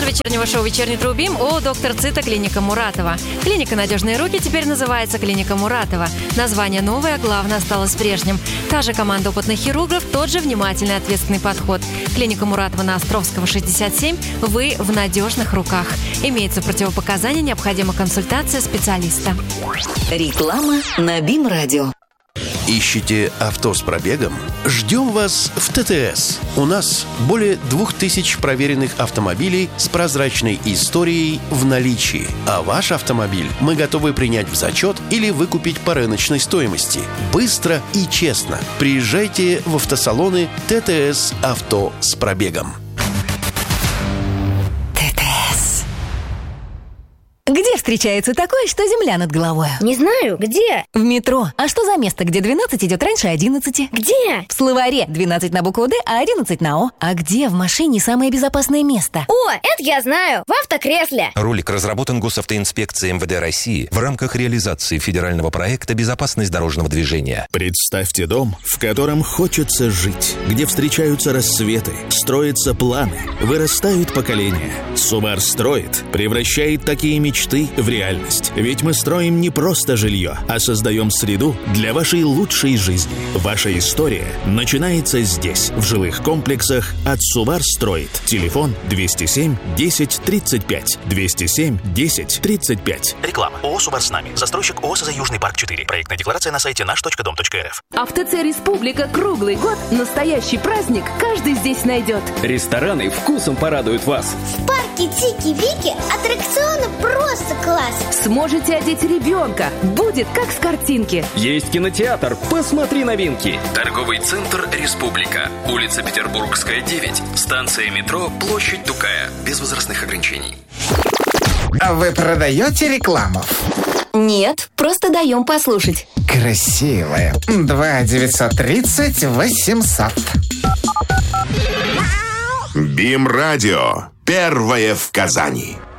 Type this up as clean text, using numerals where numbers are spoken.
вечернего шоу «Вечерний Трубим» о доктор Цита клиника Муратова. Клиника «Надежные руки» теперь называется клиника Муратова. Название новое, а главное осталось прежним. Та же команда опытных хирургов, тот же внимательный ответственный подход. Клиника Муратова на Островского, 67. Вы в надежных руках. Имеется противопоказания, необходима консультация специалиста. Реклама на БИМ-радио. Ищете авто с пробегом? Ждем вас в ТТС. У нас более 2000 проверенных автомобилей с прозрачной историей в наличии. А ваш автомобиль мы готовы принять в зачет или выкупить по рыночной стоимости. Быстро и честно. Приезжайте в автосалоны ТТС «Авто с пробегом». Где встречается такое, что земля над головой? Не знаю, где? В метро. А что за место, где 12 идет раньше 11? Где? В словаре 12 на букву «Д», а 11 на «О». А где в машине самое безопасное место? О, это я знаю, в автокресле. Ролик разработан Госавтоинспекцией МВД России в рамках реализации федерального проекта «Безопасность дорожного движения». Представьте дом, в котором хочется жить, где встречаются рассветы, строятся планы, вырастают поколения. Субар строит, превращает такие мечты в реальность. Ведь мы строим не просто жилье, а создаем среду для вашей лучшей жизни. Ваша история начинается здесь, в жилых комплексах от Субар строит. Телефон 207 10 35. 207 10 35. Реклама. ООО «Субар с нами». Застройщик ООО «СЗ Южный парк 4». Проектная декларация на сайте наш.дом.рф. А в ТЦ «Республика» круглый год настоящий праздник каждый здесь найдет. Рестораны вкусом порадуют вас. В парке Тики-Вики аттракционы просто класс. Сможете одеть ребенка. Будет как с картинки. Есть кинотеатр. Посмотри новинки. Торговый центр «Республика». Улица Петербургская, 9. Станция метро «Площадь Тукая». Без возрастных ограничений. А вы продаете рекламу? Нет, просто даем послушать. Красивая. 2 930 800. БИМ-радио. Первое в Казани.